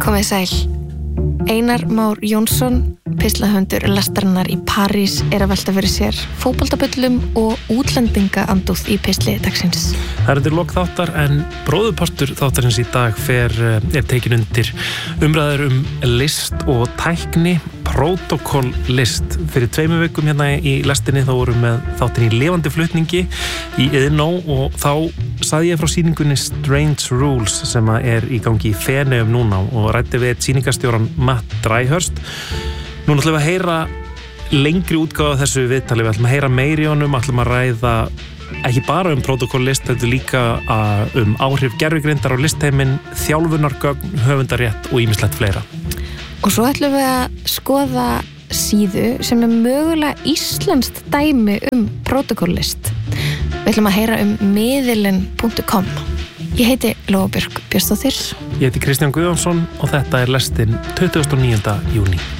Komið sæl. Einar Már Jónsson, pislahöfundur lestarinnar í París, að velta fyrir sér fótboltabullum og útlendingaandúð í pisli dagsins. Það undir lok þáttar en bróðurpartur þáttarins í dag er tekin undir umræður list og tækni, protokoll-list. Fyrir 2 vikum hérna í lestinni þá vorum með þáttin í lifandi flutningi í Iðnó og þá sagði ég frá sýningunni Strange Rules sem í gangi í Feneyjum núna og ræddi við sýningarstjóran Matt Dryhurst. Nú ætlum við að heyra lengri útgáfa af þessu viðtali, við ætlum að heyra meiri í honum, ætlum að ræða ekki bara protokoll-list, heldur líka áhrif gervigreindar á listheiminn, þjálfunargögn, höfundarétt og ýmislegt fleira. Og svo ætlum við að skoða síðu sem mögulega íslenskt dæmi protokoll-list. Við ætlum að heyra miðilinn.com. Ég heiti Lóa Björk Björnsdóttir. Ég heiti Kristján Guðjónsson og þetta lestin 29. júní.